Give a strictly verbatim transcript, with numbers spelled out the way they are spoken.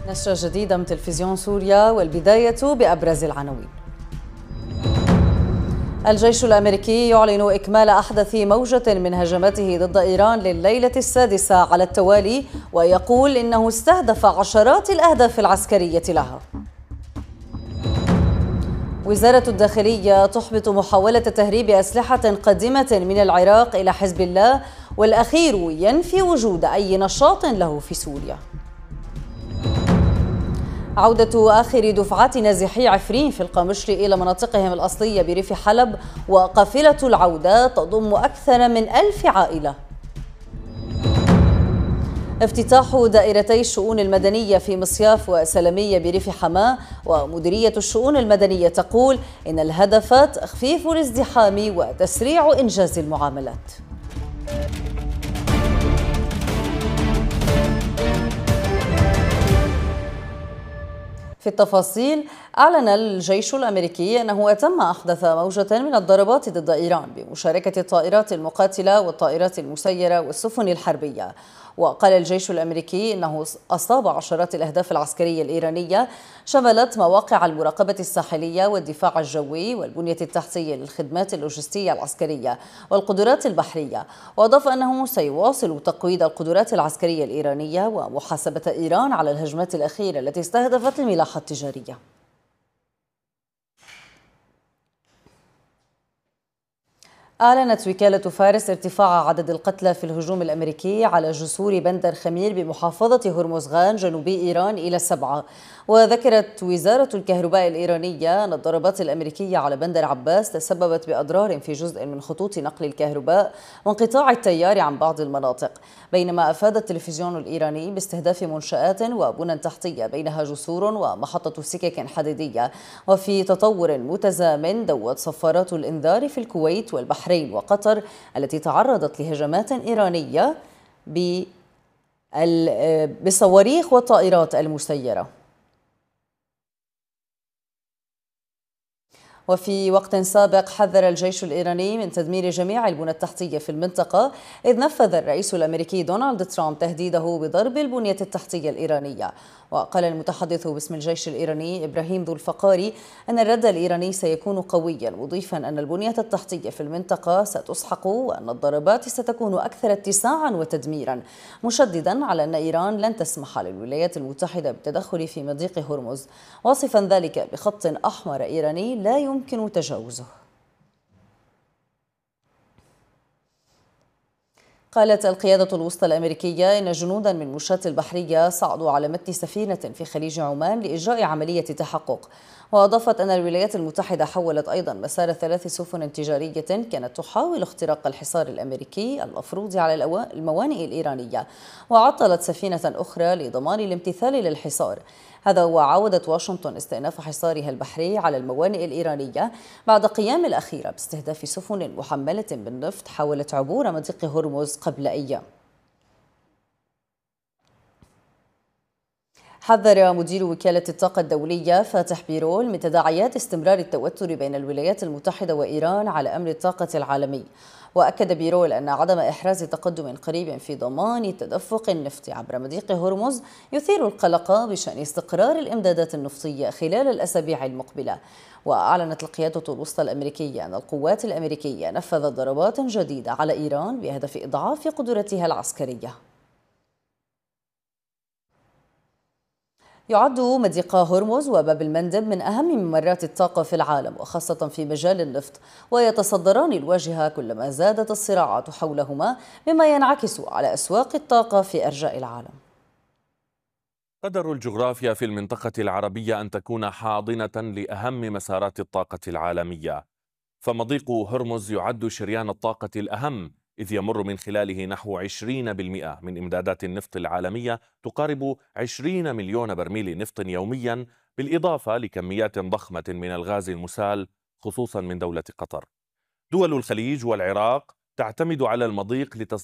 نشرة جديدة من تلفزيون سوريا، والبداية بأبرز العناوين. الجيش الأمريكي يعلن إكمال أحدث موجة من هجماته ضد إيران لليلة السادسة على التوالي، ويقول إنه استهدف عشرات الأهداف العسكرية لها. وزارة الداخلية تحبط محاولة تهريب أسلحة قادمة من العراق إلى حزب الله، والأخير ينفي وجود أي نشاط له في سوريا. عودة آخر دفعات نازحي عفرين في القامشر إلى مناطقهم الأصلية بريف حلب، وقافلة العودة تضم أكثر من ألف عائلة. افتتاح دائرتي الشؤون المدنية في مصياف وسلمية بريف حماة، ومديرية الشؤون المدنية تقول إن الهدف تخفيف الازدحام وتسريع إنجاز المعاملات. في التفاصيل، أعلن الجيش الأمريكي أنه تم أحدث موجة من الضربات ضد إيران بمشاركة الطائرات المقاتلة والطائرات المسيرة والسفن الحربية. وقال الجيش الأمريكي أنه أصاب عشرات الأهداف العسكرية الإيرانية، شملت مواقع المراقبة الساحلية والدفاع الجوي والبنية التحتية للخدمات اللوجستية العسكرية والقدرات البحرية. وأضاف أنه سيواصل تقويض القدرات العسكرية الإيرانية ومحاسبة إيران على الهجمات الأخيرة التي استهدفت الملاحة التجارية. أعلنت وكالة فارس ارتفاع عدد القتلى في الهجوم الأمريكي على جسور بندر خمير بمحافظة هرمزغان جنوبي إيران إلى سبعة. وذكرت وزارة الكهرباء الإيرانية أن الضربات الأمريكية على بندر عباس تسببت بأضرار في جزء من خطوط نقل الكهرباء وانقطاع التيار عن بعض المناطق، بينما أفاد التلفزيون الإيراني باستهداف منشآت وبنى تحتية بينها جسور ومحطة سكك حديدية. وفي تطور متزامن دوت صفارات الإنذار في الكويت والبحرين وقطر التي تعرضت لهجمات إيرانية بالصواريخ والطائرات المسيرة. وفي وقت سابق حذر الجيش الإيراني من تدمير جميع البنى التحتية في المنطقة، إذ نفذ الرئيس الأمريكي دونالد ترامب تهديده بضرب البنية التحتية الإيرانية. وقال المتحدث باسم الجيش الإيراني إبراهيم ذو الفقاري أن الرد الإيراني سيكون قويا، مضيفا أن البنية التحتية في المنطقة ستسحق وأن الضربات ستكون أكثر اتساعا وتدميرا، مشددا على أن إيران لن تسمح للولايات المتحدة بالتدخل في مضيق هرمز، واصفا ذلك بخط أحمر إيراني لا يمكن تجاوزه. قالت القيادة الوسطى الأمريكية إن جنودا من مشاة البحرية صعدوا على متن سفينة في خليج عمان لإجراء عملية تحقق. وأضافت أن الولايات المتحدة حولت أيضا مسار ثلاث سفن تجارية كانت تحاول اختراق الحصار الأمريكي المفروض على الموانئ الإيرانية، وعطلت سفينة أخرى لضمان الامتثال للحصار. هذا وعاودت واشنطن استئناف حصارها البحري على الموانئ الإيرانية بعد قيام الأخيرة باستهداف سفن محملة بالنفط حاولت عبور مضيق هرمز قبل أيام. حذر مدير وكالة الطاقة الدولية فاتح بيرول من تداعيات استمرار التوتر بين الولايات المتحدة وإيران على أمر الطاقة العالمي. وأكد بيرول أن عدم إحراز تقدم قريب في ضمان تدفق النفط عبر مضيق هرمز يثير القلق بشأن استقرار الإمدادات النفطية خلال الأسابيع المقبلة. وأعلنت القيادة الوسطى الأمريكية أن القوات الأمريكية نفذت ضربات جديدة على إيران بهدف إضعاف قدرتها العسكرية. يعد مضيق هرمز وباب المندب من أهم ممرات الطاقة في العالم، وخاصة في مجال النفط، ويتصدران الواجهة كلما زادت الصراعات حولهما، مما ينعكس على أسواق الطاقة في أرجاء العالم. قدر الجغرافيا في المنطقة العربية أن تكون حاضنة لأهم مسارات الطاقة العالمية، فمضيق هرمز يعد شريان الطاقة الأهم، إذ يمر من خلاله نحو عشرين بالمئة من إمدادات النفط العالمية، تقارب عشرين مليون برميل نفط يوميا، بالإضافة لكميات ضخمة من الغاز المسال خصوصا من دولة قطر. دول الخليج والعراق تعتمد على المضيق